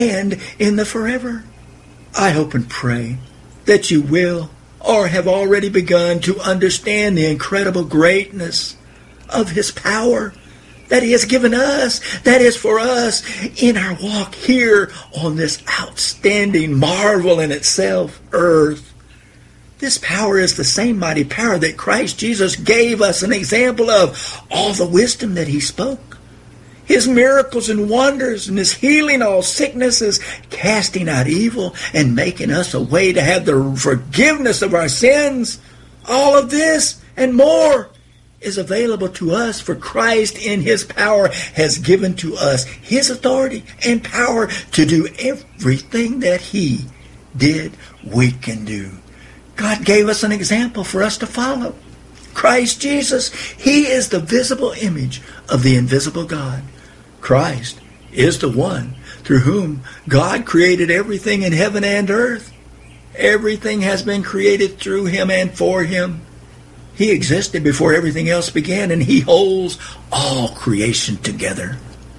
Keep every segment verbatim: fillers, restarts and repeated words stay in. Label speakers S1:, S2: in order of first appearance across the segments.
S1: and in the forever. I hope and pray that you will or have already begun to understand the incredible greatness of his power that he has given us, that is for us in our walk here on this outstanding marvel in itself, earth. This power is the same mighty power that Christ Jesus gave us an example of, all the wisdom that he spoke, his miracles and wonders, and his healing all sicknesses, casting out evil, and making us a way to have the forgiveness of our sins. All of this and more is available to us, for Christ in his power has given to us his authority and power to do everything that he did, we can do. God gave us an example for us to follow. Christ Jesus, he is the visible image of the invisible God. Christ is the one through whom God created everything in heaven and earth. Everything has been created through him and for him. He existed before everything else began, and he holds all creation together.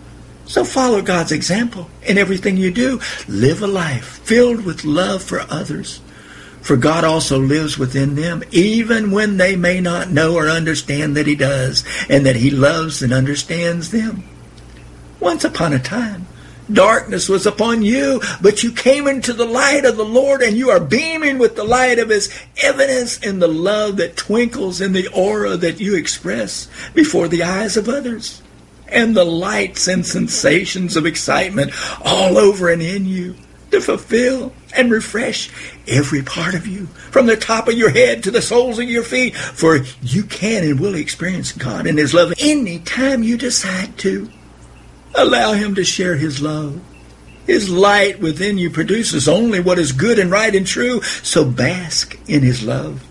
S1: So follow God's example in everything you do. Live a life filled with love for others, for God also lives within them, even when they may not know or understand that he does, and that he loves and understands them. Once upon a time, darkness was upon you, but you came into the light of the Lord, and you are beaming with the light of his evidence in the love that twinkles in the aura that you express before the eyes of others, and the lights and sensations of excitement all over and in you to fulfill and refresh every part of you, from the top of your head to the soles of your feet, for you can and will experience God and his love any time you decide to. Allow him to share his love. His light within you produces only what is good and right and true, so bask in his love.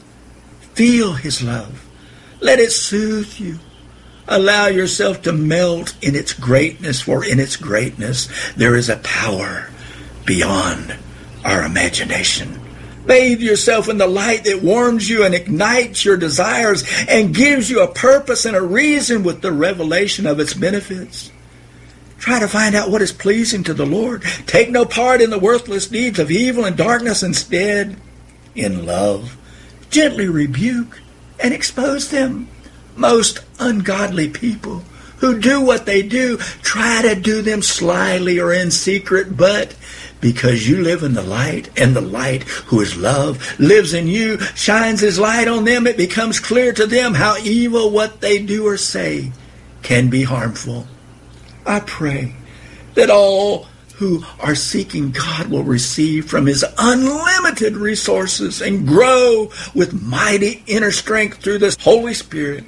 S1: Feel his love. Let it soothe you. Allow yourself to melt in its greatness, for in its greatness there is a power beyond our imagination. Bathe yourself in the light that warms you and ignites your desires and gives you a purpose and a reason with the revelation of its benefits. Try to find out what is pleasing to the Lord. Take no part in the worthless deeds of evil and darkness. Instead, in love, gently rebuke and expose them. Most ungodly people who do what they do try to do them slyly or in secret, but because you live in the light, and the light, who is love, lives in you, shines his light on them, it becomes clear to them how evil what they do or say can be harmful. I pray that all who are seeking God will receive from his unlimited resources and grow with mighty inner strength through the Holy Spirit.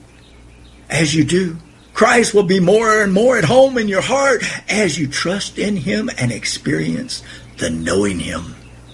S1: As you do, Christ will be more and more at home in your heart as you trust in him and experience the knowing him.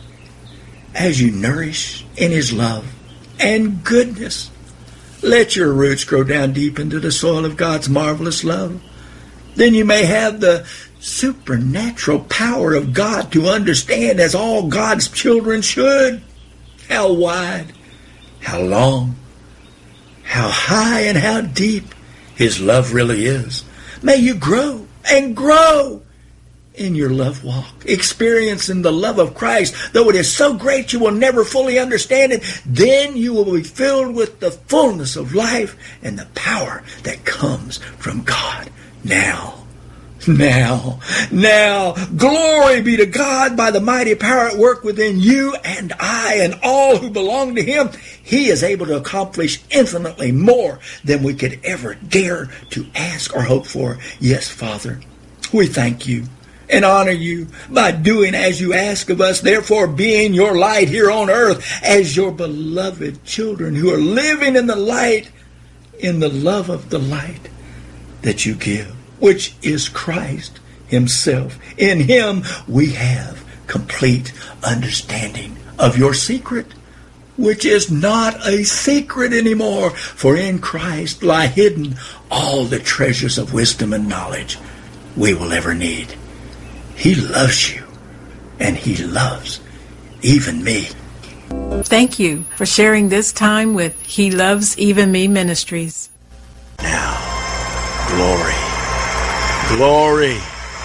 S1: As you nourish in his love and goodness, let your roots grow down deep into the soil of God's marvelous love. Then you may have the supernatural power of God to understand, as all God's children should, how wide, how long, how high, and how deep his love really is. May you grow and grow in your love walk, experiencing the love of Christ. Though it is so great you will never fully understand it, then you will be filled with the fullness of life and the power that comes from God. Now, now, now, glory be to God by the mighty power at work within you and I and all who belong to him. He is able to accomplish infinitely more than we could ever dare to ask or hope for. Yes, Father, we thank you and honor you by doing as you ask of us, therefore being your light here on earth as your beloved children who are living in the light, in the love of the light that you give, which is Christ himself. In him we have complete understanding of your secret, which is not a secret anymore, for in Christ lie hidden all the treasures of wisdom and knowledge we will ever need. He loves you, and he loves even me.
S2: Thank you for sharing this time with He Loves Even Me Ministries.
S1: Now, glory, glory,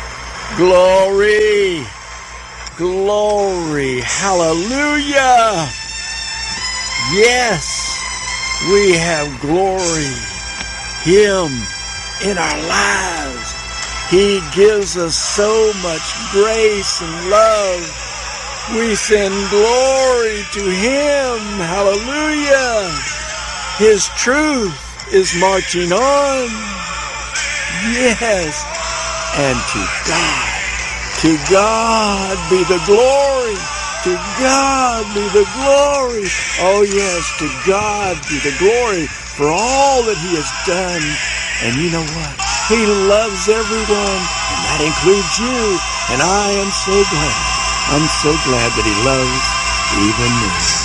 S1: Glory, glory, hallelujah. Yes, we have glory, Him in our lives. He gives us so much grace and love. We send glory to Him, hallelujah. His truth is marching on. Yes. And to God, to God be the glory. To God be the glory. Oh yes, to God be the glory for all that He has done. And you know what? He loves everyone, and that includes you. And I am so glad. I'm so glad that He loves even me.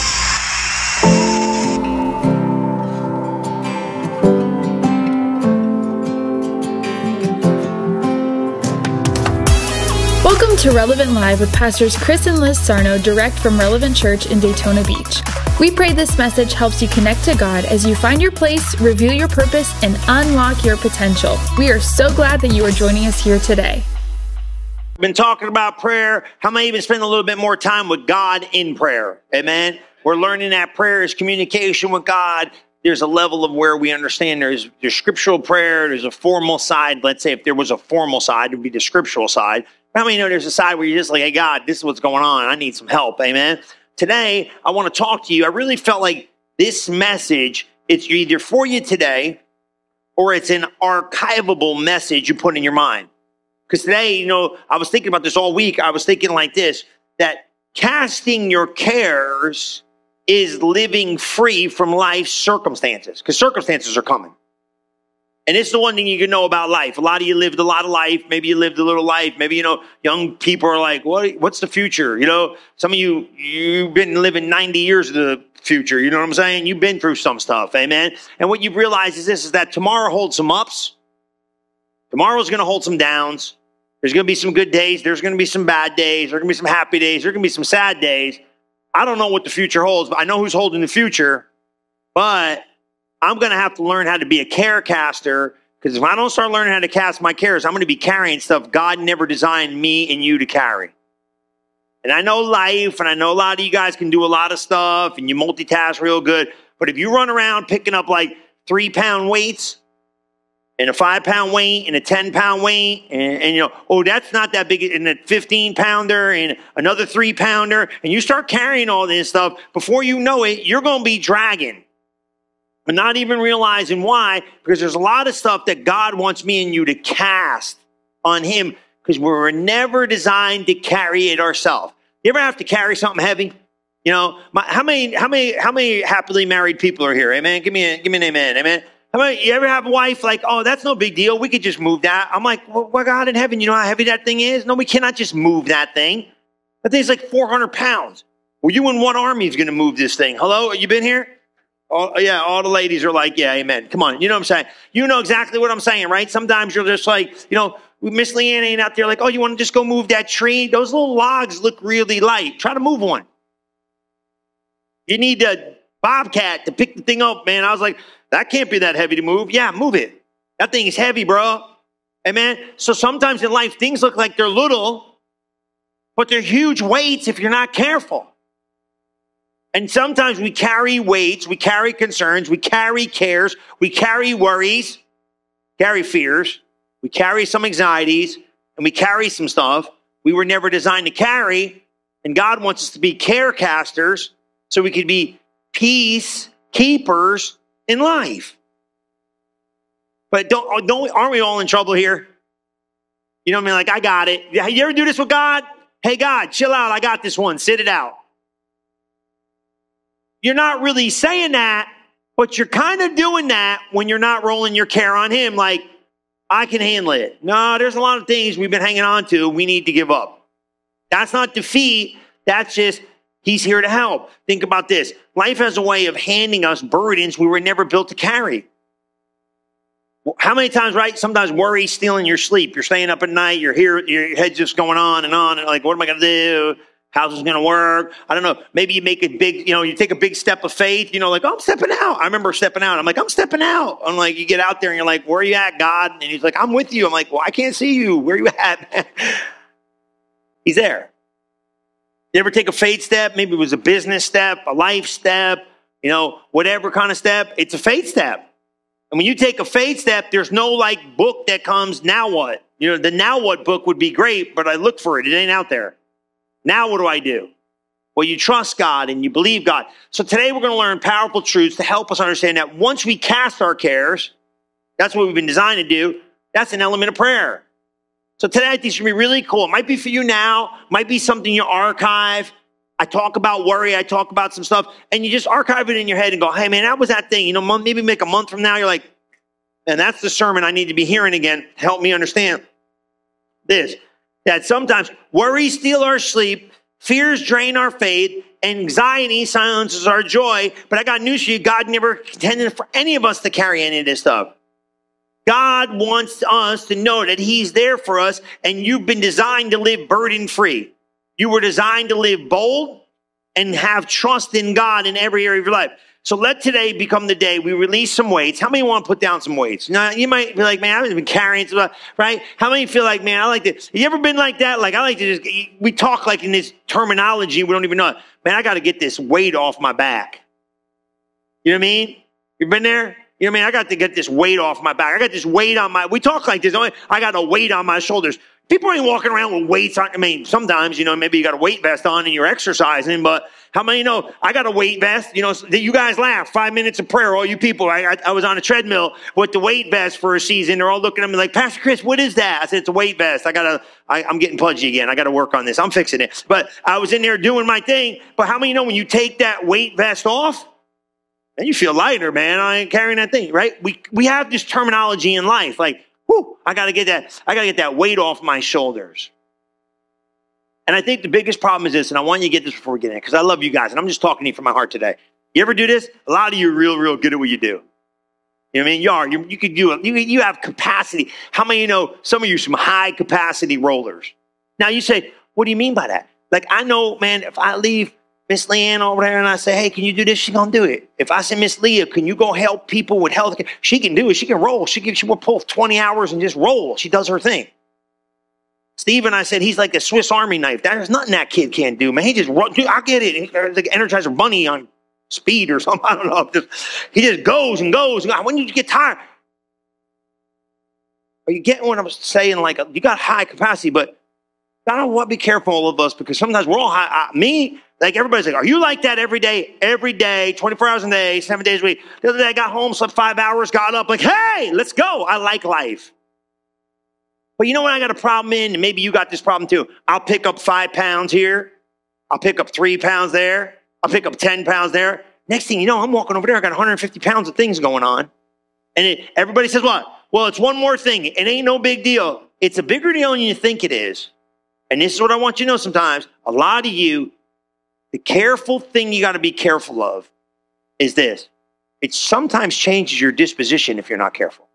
S3: Welcome to Relevant Live with Pastors Chris and Liz Sarno, direct from Relevant Church in Daytona Beach. We pray this message helps you connect to God as you find your place, reveal your purpose, and unlock your potential. We are so glad that you are joining us here today.
S4: We've been talking about prayer. How many even spend a little bit more time with God in prayer? Amen. We're learning that prayer is communication with God. There's a level of where we understand there's, there's scriptural prayer. There's a formal side. Let's say if there was a formal side, it would be the scriptural side. How many know there's a side where you're just like, hey, God, this is what's going on. I need some help. Amen. Today, I want to talk to you. I really felt like this message, it's either for you today or it's an archivable message you put in your mind. Because today, you know, I was thinking about this all week. I was thinking like this, that casting your cares is living free from life's circumstances. Because circumstances are coming. And it's the one thing you can know about life. A lot of you lived a lot of life. Maybe you lived a little life. Maybe, you know, young people are like, what? What's the future? You know, some of you, you've been living ninety years of the future. You know what I'm saying? You've been through some stuff. Amen. And what you realize is this, is that tomorrow holds some ups. Tomorrow's going to hold some downs. There's going to be some good days. There's going to be some bad days. There's going to be some happy days. There's going to be some sad days. I don't know what the future holds, but I know who's holding the future. But I'm going to have to learn how to be a carecaster, because if I don't start learning how to cast my cares, I'm going to be carrying stuff God never designed me and you to carry. And I know life, and I know a lot of you guys can do a lot of stuff, and you multitask real good. But if you run around picking up like three-pound weights, and a five-pound weight, and a ten-pound weight, and, and you know, oh, that's not that big, and a fifteen-pounder, and another three-pounder, and you start carrying all this stuff, before you know it, you're going to be dragging. But not even realizing why, because there's a lot of stuff that God wants me and you to cast on Him, because we were never designed to carry it ourselves. You ever have to carry something heavy? You know, my, how many, how many, how many happily married people are here? Amen. Give me a, give me an amen. Amen. How many, you ever have a wife like, oh, that's no big deal. We could just move that. I'm like, well, well, God in heaven, you know how heavy that thing is? No, we cannot just move that thing. That thing's like four hundred pounds. Well, you and what army is going to move this thing? Hello, you been here? Oh, yeah, all the ladies are like, yeah, amen. Come on, you know what I'm saying? You know exactly what I'm saying, right? Sometimes you're just like, you know, Miss Leanne ain't out there like, oh, you want to just go move that tree? Those little logs look really light. Try to move one. You need a bobcat to pick the thing up, man. I was like, that can't be that heavy to move. Yeah, move it. That thing is heavy, bro. Amen? So sometimes in life, things look like they're little, but they're huge weights if you're not careful. And sometimes we carry weights, we carry concerns, we carry cares, we carry worries, carry fears, we carry some anxieties, and we carry some stuff we were never designed to carry. And God wants us to be carecasters so we could be peace keepers in life. But don't, don't, aren't we all in trouble here? You know what I mean? Like, I got it. You ever do this with God? Hey, God, chill out. I got this one. Sit it out. You're not really saying that, but you're kind of doing that when you're not rolling your care on Him. Like, I can handle it. No, there's a lot of things we've been hanging on to we need to give up. That's not defeat. That's just, He's here to help. Think about this. Life has a way of handing us burdens we were never built to carry. How many times, right? Sometimes worry stealing your sleep. You're staying up at night. You're here. Your head's just going on and on. And like, what am I going to do? How's this going to work? I don't know. Maybe you make a big, you know, you take a big step of faith, you know, like, oh, I'm stepping out. I remember stepping out. I'm like, I'm stepping out. I'm like, you get out there and you're like, where are you at, God? And He's like, I'm with you. I'm like, well, I can't see you. Where are you at? He's there. You ever take a faith step? Maybe it was a business step, a life step, you know, whatever kind of step. It's a faith step. And when you take a faith step, there's no like book that comes, now what? You know, the now what book would be great, but I look for it. It ain't out there. Now what do I do? Well, you trust God and you believe God. So today we're going to learn powerful truths to help us understand that once we cast our cares, that's what we've been designed to do. That's an element of prayer. So today I think it's going to be really cool. It might be for you now. Might be something you archive. I talk about worry. I talk about some stuff. And you just archive it in your head and go, hey, man, that was that thing. You know, maybe make a month from now, you're like, and that's the sermon I need to be hearing again to help me understand this. That sometimes worry steals our sleep, fears drain our faith, anxiety silences our joy. But I got news for you. God never intended for any of us to carry any of this stuff. God wants us to know that he's there for us, and you've been designed to live burden-free. You were designed to live bold and have trust in God in every area of your life. So let today become the day we release some weights. How many want to put down some weights? Now, you might be like, man, I've been carrying stuff, right? How many feel like, man, I like this? Have you ever been like that? Like, I like to just, we talk like in this terminology, we don't even know it. Man, I got to get this weight off my back. You know what I mean? You've been there? You know what I mean? I got to get this weight off my back. I got this weight on my, we talk like this. I got a weight on my shoulders. People ain't walking around with weights on. I mean, sometimes, you know, maybe you got a weight vest on and you're exercising, but how many know I got a weight vest? You know, you guys laugh. Five minutes of prayer, all you people. I, I, I was on a treadmill with the weight vest for a season. They're all looking at me like, Pastor Chris, what is that? I said, it's a weight vest. I got to, I'm getting pudgy again. I got to work on this. I'm fixing it. But I was in there doing my thing. But how many know when you take that weight vest off, and you feel lighter, man. I ain't carrying that thing, right? We we have this terminology in life, like, whoo, I gotta get that, I gotta get that weight off my shoulders. And I think the biggest problem is this, and I want you to get this before we get in, because I love you guys, and I'm just talking to you from my heart today. You ever do this? A lot of you are real, real good at what you do. You know what I mean? You are. You, you could do it. You, you have capacity. How many of you know some of you are some high capacity rollers? Now you say, what do you mean by that? Like, I know, man, if I leave Miss Leanne over there and I say, hey, can you do this? She's going to do it. If I say, Miss Leah, can you go help people with health care? She can do it. She can roll. She can, she will pull twenty hours and just roll. She does her thing. Steve and I said, he's like a Swiss Army knife. There's nothing that kid can't do, man. He just, dude, I get it. He's like an Energizer Bunny on speed or something. I don't know. Just, he just goes and goes. When you get tired, are you getting what I'm saying? Like, you got high capacity, but I don't want to be careful, all of us, because sometimes we're all high. I, me, like everybody's like, are you like that every day, every day, twenty-four hours a day, seven days a week? The other day I got home, slept five hours, got up, like, hey, let's go. I like life. But you know what I got a problem in? And maybe you got this problem too. I'll pick up five pounds here. I'll pick up three pounds there. I'll pick up ten pounds there. Next thing you know, I'm walking over there. I got one hundred fifty pounds of things going on. And it, everybody says what? Well, it's one more thing. It ain't no big deal. It's a bigger deal than you think it is. And this is what I want you to know sometimes. A lot of you, the careful thing you got to be careful of is this. It sometimes changes your disposition if you're not careful.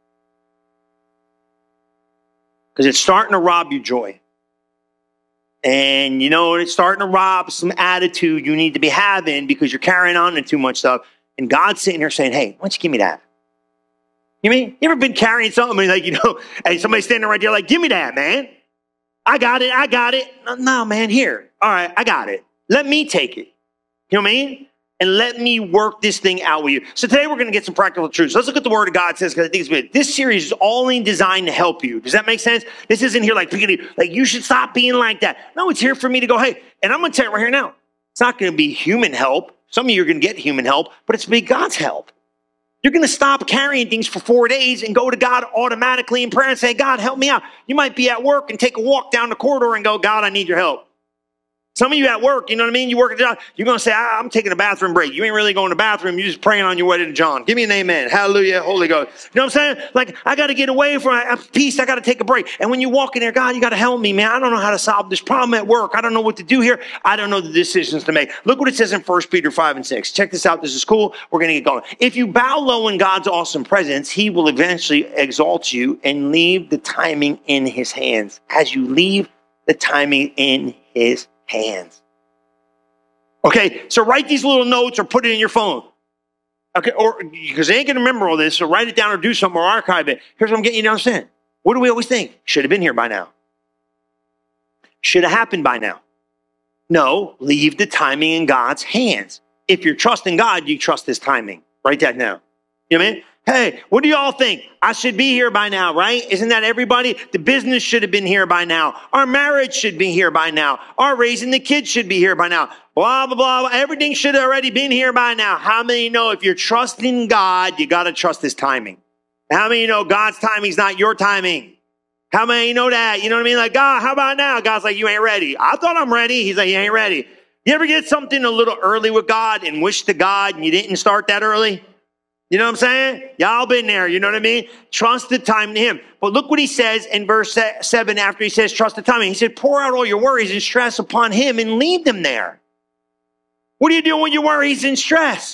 S4: Because it's starting to rob you joy. And, you know, it's starting to rob some attitude you need to be having because you're carrying on to too much stuff. And God's sitting there saying, hey, why don't you give me that? You mean, you ever been carrying something like, you know, hey, somebody standing right there like, give me that, man. I got it. I got it. No, man, here. All right, I got it. Let me take it. You know what I mean? And let me work this thing out with you. So today we're going to get some practical truths. Let's look at the Word of God says, because I think it's good. This series is only designed to help you. Does that make sense? This isn't here like, like you should stop being like that. No, it's here for me to go, hey, and I'm going to tell you right here now. It's not going to be human help. Some of you are going to get human help, but it's going to be God's help. You're going to stop carrying things for four days and go to God automatically in prayer and say, God, help me out. You might be at work and take a walk down the corridor and go, God, I need your help. Some of you at work, you know what I mean? You work at a job, you're going to say, I'm taking a bathroom break. You ain't really going to the bathroom. You're just praying on your way to John. Give me an amen. Hallelujah, Holy Ghost. You know what I'm saying? Like, I got to get away from peace. I got to take a break. And when you walk in there, God, you got to help me, man. I don't know how to solve this problem at work. I don't know what to do here. I don't know the decisions to make. Look what it says in First Peter five and six. Check this out. This is cool. We're going to get going. If you bow low in God's awesome presence, he will eventually exalt you and leave the timing in his hands. As you leave the timing in his hands. Okay, so write these little notes or put it in your phone. Okay, or because they ain't going to remember all this, so write it down or do something or archive it. Here's what I'm getting you to understand. What do we always think? Should have been here by now. should have happened by now. No, leave the timing in God's hands. If you're trusting God, you trust his timing. Write that down. You know what I mean? Hey, what do y'all think? I should be here by now, right? Isn't that everybody? The business should have been here by now. Our marriage should be here by now. Our raising the kids should be here by now. Blah, blah, blah. Everything should have already been here by now. How many know if you're trusting God, you got to trust his timing? How many know God's timing is not your timing? How many know that? You know what I mean? Like, God, how about now? God's like, you ain't ready. I thought I'm ready. He's like, you ain't ready. You ever get something a little early with God and wish to God and you didn't start that early? You know what I'm saying? Y'all been there. You know what I mean? Trust the time to him. But look what he says in verse seven after he says trust the timing. He said, pour out all your worries and stress upon him and leave them there. What are you doing with your worries and stress?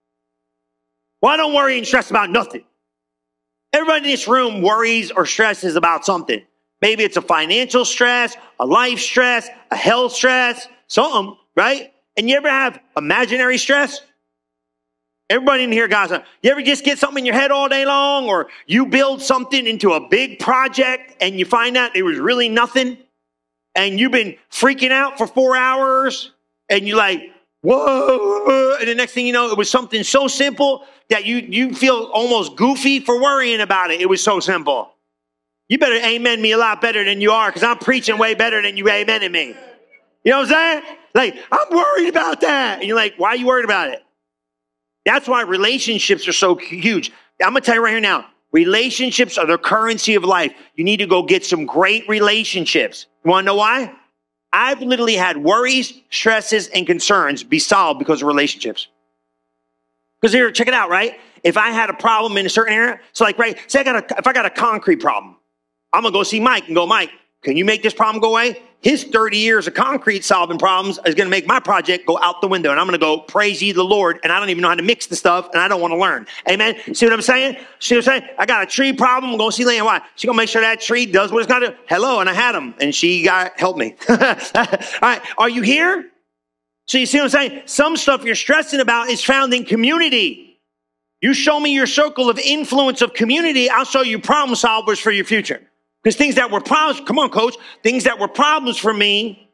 S4: Well, I don't worry and stress about nothing. Everybody in this room worries or stresses about something. Maybe it's a financial stress, a life stress, a health stress, something, right? And you ever have imaginary stress? Everybody in here, guys, you ever just get something in your head all day long, or you build something into a big project and you find out it was really nothing and you've been freaking out for four hours and you're like, whoa, and the next thing you know, it was something so simple that you, you feel almost goofy for worrying about it. It was so simple. You better amen me a lot better than you are because I'm preaching way better than you amening me. You know what I'm saying? Like, I'm worried about that. And you're like, why are you worried about it? That's why relationships are so huge. I'm going to tell you right here now, relationships are the currency of life. You need to go get some great relationships. You want to know why? I've literally had worries, stresses, and concerns be solved because of relationships. Because here, check it out, right? If I had a problem in a certain area, so like, right, say I got a, if I got a concrete problem, I'm going to go see Mike and go, Mike, can you make this problem go away? His thirty years of concrete solving problems is going to make my project go out the window. And I'm going to go, praise ye the Lord. And I don't even know how to mix the stuff. And I don't want to learn. Amen. See what I'm saying? See what I'm saying? I got a tree problem. I'm going to see Leanne. Why? She's going to make sure that tree does what it's got to do. Hello. And I had him. And she got helped me. All right. Are you here? So you see what I'm saying? Some stuff you're stressing about is found in community. You show me your circle of influence of community. I'll show you problem solvers for your future. Because things that were problems, come on, coach, things that were problems for me,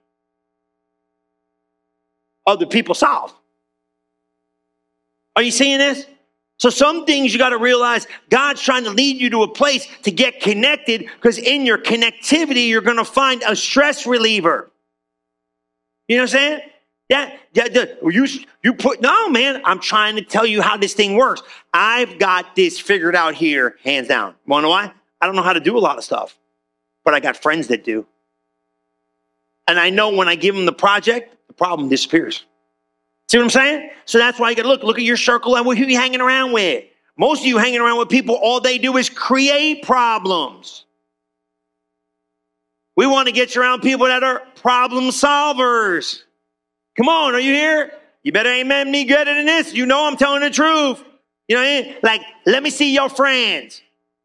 S4: other people solve. Are you seeing this? So some things you got to realize God's trying to lead you to a place to get connected, because in your connectivity, you're going to find a stress reliever. You know what I'm saying? That, that, that you, you put, no, man, I'm trying to tell you how this thing works. I've got this figured out here, hands down. You want to know why? I don't know how to do a lot of stuff, but I got friends that do. And I know when I give them the project, the problem disappears. See what I'm saying? So that's why you got to look, look at your circle and who you hanging around with. Most of you hanging around with people, all they do is create problems. We want to get you around people that are problem solvers. Come on, are you here? You better amen me better than this. You know I'm telling the truth. You know what I mean? Like, let me see your friends.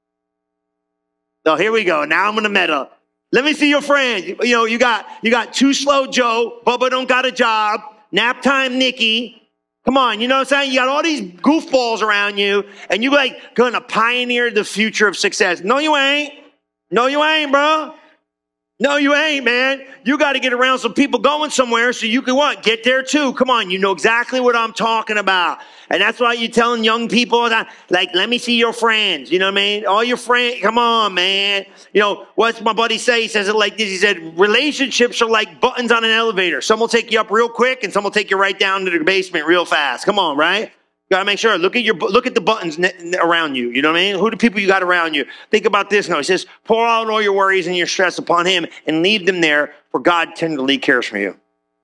S4: So here we go. Now I'm going to meta. Let me see your friends. You know, you got, you got Too Slow Joe. Bubba don't got a job. Nap Time Nikki. Come on. You know what I'm saying? You got all these goofballs around you and you like going to pioneer the future of success. No, you ain't. No, you ain't, bro. No, you ain't, man. You got to get around some people going somewhere so you can what? Get there too. Come on. You know exactly what I'm talking about. And that's why you're telling young people that, like, let me see your friends. You know what I mean? All your friends. Come on, man. You know, what's my buddy say? He says it like this. He said, relationships are like buttons on an elevator. Some will take you up real quick and some will take you right down to the basement real fast. Come on, right? You gotta make sure. Look at your, look at the buttons around you. You know what I mean? Who are the people you got around you? Think about this now. He says, pour out all your worries and your stress upon him and leave them there, for God tenderly cares for you.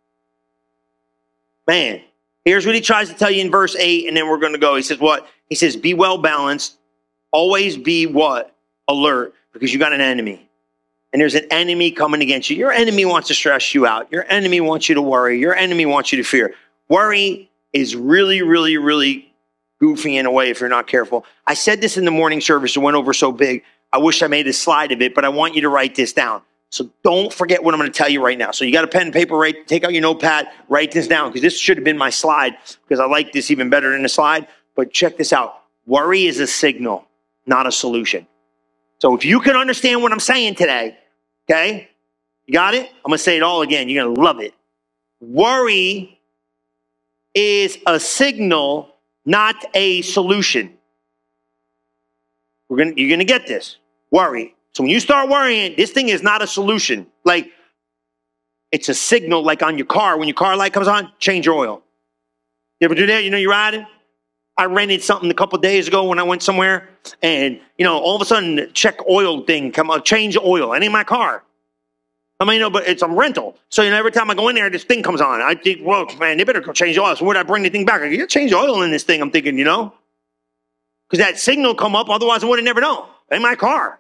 S4: Man, here's what he tries to tell you in verse eight, and then we're going to go. He says what? He says, be well balanced. Always be what? Alert, because you got an enemy. And there's an enemy coming against you. Your enemy wants to stress you out. Your enemy wants you to worry. Your enemy wants you to fear. Worry is really, really, really goofy in a way if you're not careful. I said this in the morning service. It went over so big. I wish I made a slide of it, but I want you to write this down. So don't forget what I'm going to tell you right now. So you got a pen and paper, right? Take out your notepad, write this down, because this should have been my slide, because I like this even better than the slide. But check this out. Worry is a signal, not a solution. So if you can understand what I'm saying today, okay, You got it? I'm going to say it all again. You're going to love it. Worry is a signal, not a solution. We're gonna, you're going to get this. Worry. So when you start worrying, this thing is not a solution. Like, it's a signal, like on your car. When your car light comes on, change your oil. You ever do that? You know, you're riding. I rented something a couple days ago when I went somewhere, and, you know, all of a sudden, the check oil thing come up, change oil. It ain't my car. I mean, you know, but it's a rental. So, you know, every time I go in there, this thing comes on. I think, well, man, they better go change the oil. So where'd I bring the thing back? I gotta change the oil in this thing, I'm thinking, you know? Because that signal come up, otherwise I would have never known. It ain't my car.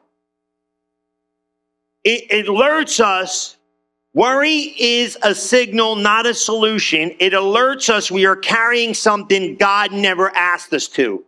S4: It, it alerts us. Worry is a signal, not a solution. It alerts us we are carrying something God never asked us to.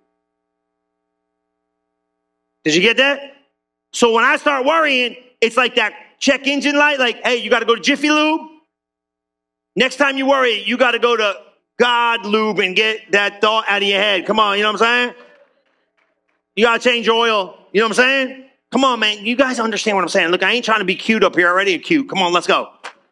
S4: Did you get that? So when I start worrying, it's like that check engine light, like, hey, you got to go to Jiffy Lube. Next time you worry, you got to go to God Lube and get that thought out of your head. Come on, you know what I'm saying? You got to change your oil. You know what I'm saying? Come on, man. You guys understand what I'm saying. Look, I ain't trying to be cute up here. Already cute. Come on, let's go.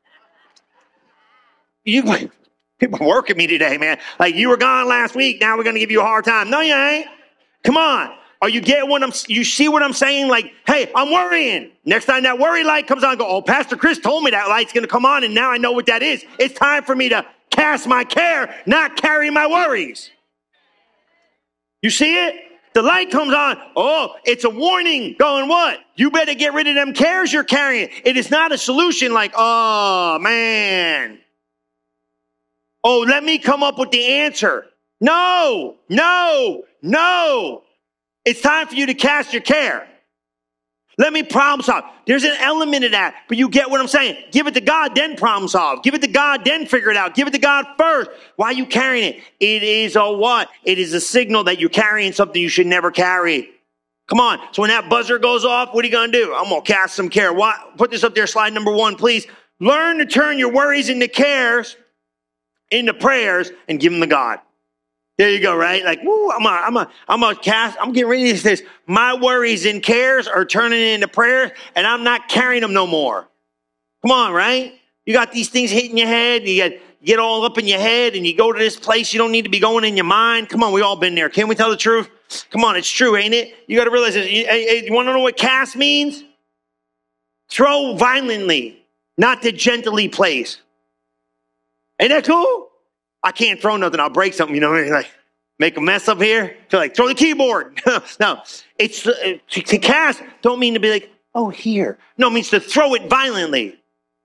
S4: You people work at me today, man. Like, you were gone last week. Now we're going to give you a hard time. No, you ain't. Come on. Are you getting what I'm, you see what I'm saying? Like, hey, I'm worrying. Next time that worry light comes on, go, oh, Pastor Chris told me that light's going to come on, and now I know what that is. It's time for me to cast my care, not carry my worries. You see it? The light comes on. Oh, it's a warning going what? You better get rid of them cares you're carrying. It is not a solution like, oh, man. Oh, let me come up with the answer. No, no, no. It's time for you to cast your care. Let me problem solve. There's an element of that, but you get what I'm saying. Give it to God, then problem solve. Give it to God, then figure it out. Give it to God first. Why are you carrying it? It is a what? It is a signal that you're carrying something you should never carry. Come on. So when that buzzer goes off, what are you going to do? I'm going to cast some care. Why? Put this up there, slide number one, please. Learn to turn your worries into cares, into prayers, and give them to God. There you go, right? Like, woo, I'm a, I'm a, I'm a cast, I'm getting ready to say this. My worries and cares are turning into prayers, and I'm not carrying them no more. Come on, right? You got these things hitting your head, you get, you get all up in your head, and you go to this place you don't need to be going in your mind. Come on, we all been there. Can't we tell the truth? Come on, it's true, ain't it? You got to realize it. You, hey, you want to know what cast means? Throw violently, not to gently place. Ain't that cool? I can't throw nothing. I'll break something, you know what I mean? Like, make a mess up here. Feel like, throw the keyboard. No, it's uh, to, to cast don't mean to be like, oh, here. No, it means to throw it violently.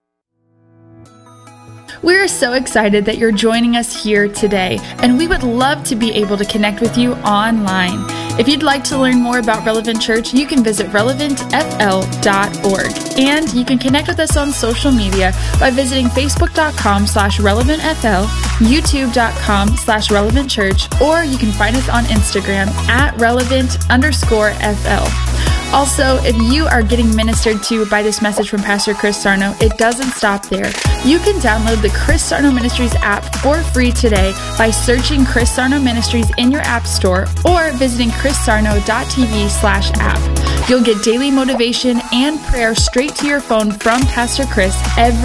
S3: We're so excited that you're joining us here today, and we would love to be able to connect with you online. If you'd like to learn more about Relevant Church, you can visit relevant f l dot org. And you can connect with us on social media by visiting facebook.com slash relevantfl, youtube.com slash relevantchurch, or you can find us on Instagram at relevant underscore fl. Also, if you are getting ministered to by this message from Pastor Chris Sarno, it doesn't stop there. You can download the Chris Sarno Ministries app for free today by searching Chris Sarno Ministries in your app store or visiting chrissarno.tv slash app. You'll get daily motivation and prayer straight to your phone from Pastor Chris every